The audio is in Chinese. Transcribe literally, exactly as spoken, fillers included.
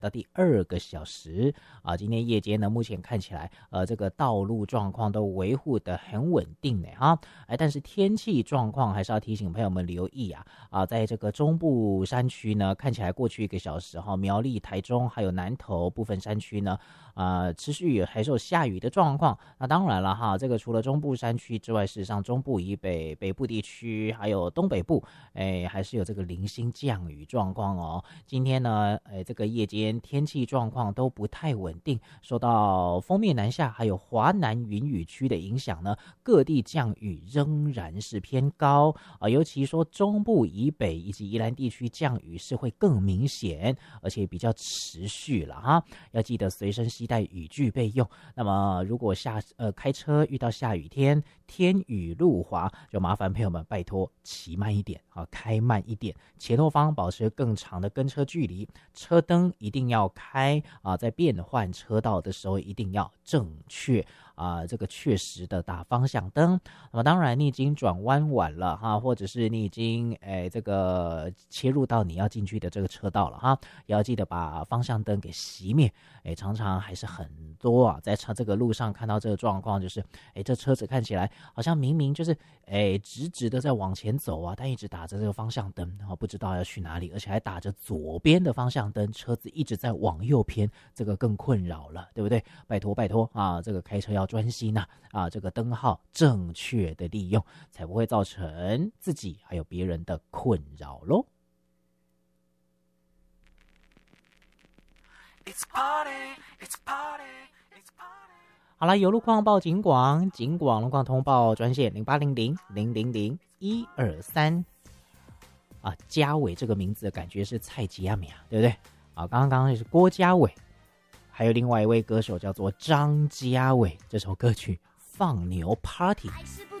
到第二个小时啊，今天夜间呢，目前看起来，呃，这个道路状况都维护得很稳定呢，哈，哎，但是天气状况还是要提醒朋友们留意啊，啊，在这个中部山区呢，看起来过去一个小时哈，苗栗、台中还有南投部分山区呢，啊，持续还是有下雨的状况。那当然了哈，这个除了中部山区之外，事实上中部以北、北部地区还有东北部，哎，还是有这个零星降雨状况哦。今天呢，哎，这个夜间天气状况都不太稳定，受到锋面南下还有华南云雨区的影响呢，各地降雨仍然是偏高啊，尤其说中部以北以及宜兰地区降雨是会更明显，而且比较持续了哈。要记得随身携带雨具备用。那么如果下呃开车遇到下雨天，天雨路滑，就麻烦朋友们拜托骑慢一点啊，开慢一点，前后方保持更长的跟车距离，车灯一定要开啊，在变换车道的时候一定要正确啊，这个确实的打方向灯。那么当然你已经转弯晚了哈，或者是你已经哎这个切入到你要进去的这个车道了哈，也要记得把方向灯给熄灭。哎，常常还是很多啊，在这个路上看到这个状况，就是哎这车子看起来好像明明就是哎直直的在往前走啊，但一直打着这个方向灯，然后不知道要去哪里，而且还打着左边的方向灯，车子一直在往右偏，这个更困扰了，对不对？拜托拜托啊，这个开车要专心呐 啊, 啊，这个灯号正确的利用，才不会造成自己还有别人的困扰咯。It's party, it's party, it's party. 好了，有路况报警广，警广路况通报专线零八零零零零零一二三啊，嘉伟这个名字的感觉是蔡吉亚米啊，对不对？啊，刚刚刚刚是郭嘉伟，还有另外一位歌手叫做张嘉伟，这首歌曲《放牛 Party》。还是不